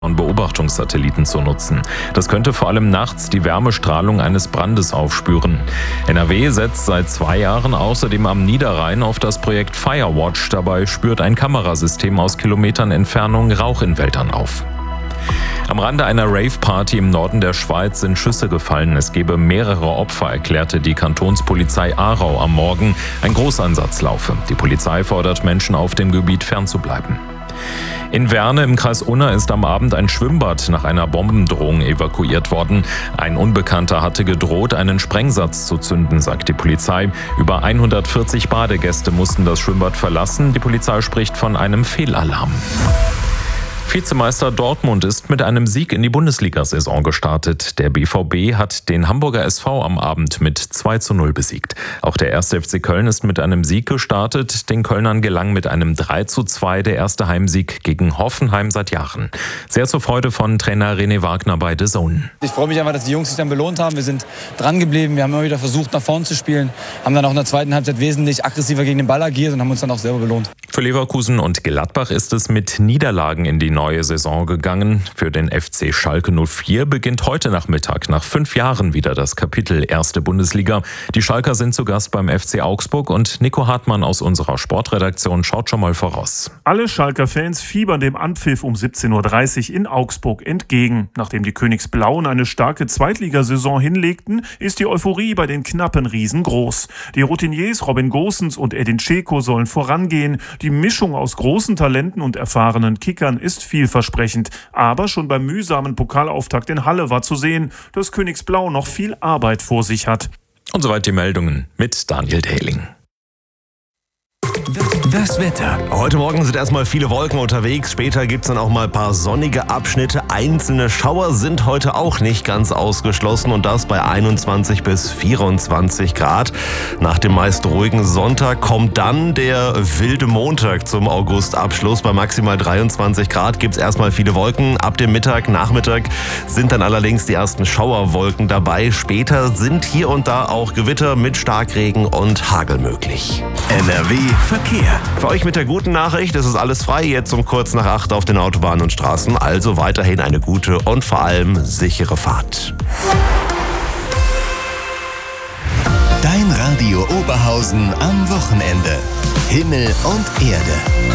und Beobachtungssatelliten zu nutzen. Das könnte vor allem nachts die Wärmestrahlung eines Brandes aufspüren. NRW setzt seit 2 Jahren außerdem am Niederrhein auf das Projekt Firewatch. Dabei spürt ein Kamerasystem aus Kilometern Entfernung Rauch in Wäldern auf. Am Rande einer Rave-Party im Norden der Schweiz sind Schüsse gefallen. Es gebe mehrere Opfer, erklärte die Kantonspolizei Aarau am Morgen. Ein Großeinsatz laufe. Die Polizei fordert Menschen auf, dem Gebiet fernzubleiben. In Werne im Kreis Unna ist am Abend ein Schwimmbad nach einer Bombendrohung evakuiert worden. Ein Unbekannter hatte gedroht, einen Sprengsatz zu zünden, sagt die Polizei. Über 140 Badegäste mussten das Schwimmbad verlassen. Die Polizei spricht von einem Fehlalarm. Vizemeister Dortmund ist mit einem Sieg in die Bundesliga-Saison gestartet. Der BVB hat den Hamburger SV am Abend mit 2:0 besiegt. Auch der 1. FC Köln ist mit einem Sieg gestartet. Den Kölnern gelang mit einem 3:2 der erste Heimsieg gegen Hoffenheim seit Jahren. Sehr zur Freude von Trainer René Wagner bei The Zone. Ich freue mich einfach, dass die Jungs sich dann belohnt haben. Wir sind dran geblieben. Wir haben immer wieder versucht, nach vorne zu spielen. Haben dann auch in der zweiten Halbzeit wesentlich aggressiver gegen den Ball agiert und haben uns dann auch selber belohnt. Für Leverkusen und Gladbach ist es mit Niederlagen in die neue Saison gegangen. Für den FC Schalke 04 beginnt heute Nachmittag nach 5 Jahren wieder das Kapitel 1. Bundesliga. Die Schalker sind zu Gast beim FC Augsburg und Nico Hartmann aus unserer Sportredaktion schaut schon mal voraus. Alle Schalker-Fans fiebern dem Anpfiff um 17:30 Uhr in Augsburg entgegen. Nachdem die Königsblauen eine starke Zweitligasaison hinlegten, ist die Euphorie bei den knappen Riesen groß. Die Routiniers Robin Gosens und Edin Dzeko sollen vorangehen. Die Mischung aus großen Talenten und erfahrenen Kickern ist vielversprechend. Aber schon beim mühsamen Pokalauftakt in Halle war zu sehen, dass Königsblau noch viel Arbeit vor sich hat. Und soweit die Meldungen mit Daniel Dehling. Das Wetter. Heute Morgen sind erstmal viele Wolken unterwegs. Später gibt es dann auch mal ein paar sonnige Abschnitte. Einzelne Schauer sind heute auch nicht ganz ausgeschlossen und das bei 21 bis 24 Grad. Nach dem meist ruhigen Sonntag kommt dann der wilde Montag zum Augustabschluss. Bei maximal 23 Grad gibt es erstmal viele Wolken. Ab dem Nachmittag sind dann allerdings die ersten Schauerwolken dabei. Später sind hier und da auch Gewitter mit Starkregen und Hagel möglich. NRW Verkehr. Für euch mit der guten Nachricht, es ist alles frei jetzt um kurz nach 8 auf den Autobahnen und Straßen. Also weiterhin eine gute und vor allem sichere Fahrt. Dein Radio Oberhausen am Wochenende. Himmel und Erde.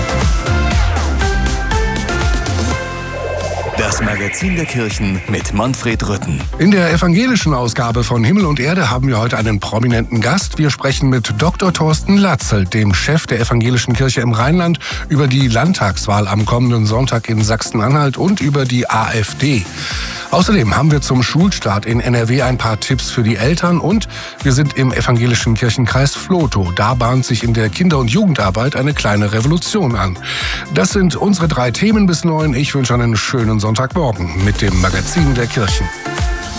Das Magazin der Kirchen mit Manfred Rütten. In der evangelischen Ausgabe von Himmel und Erde haben wir heute einen prominenten Gast. Wir sprechen mit Dr. Thorsten Latzel, dem Chef der evangelischen Kirche im Rheinland, über die Landtagswahl am kommenden Sonntag in Sachsen-Anhalt und über die AfD. Außerdem haben wir zum Schulstart in NRW ein paar Tipps für die Eltern und wir sind im evangelischen Kirchenkreis Vlotho. Da bahnt sich in der Kinder- und Jugendarbeit eine kleine Revolution an. Das sind unsere 3 Themen bis 9. Ich wünsche einen schönen Sonntagmorgen mit dem Magazin der Kirchen.